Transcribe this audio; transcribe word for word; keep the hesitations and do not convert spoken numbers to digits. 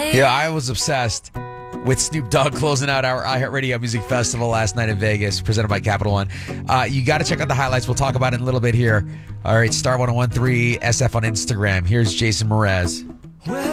Yeah, I was obsessed with Snoop Dogg closing out our iHeartRadio Music Festival last night in Vegas, presented by Capital One. Uh, you got to check out the highlights. We'll talk about it in a little bit here. All right, Star one oh one three S F on Instagram. Here's Jason Mraz.